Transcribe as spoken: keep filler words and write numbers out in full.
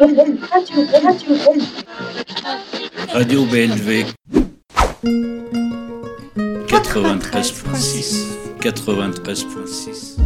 Radio, radio, Radio B L V quatre-vingt-treize point six quatre-vingt-treize point six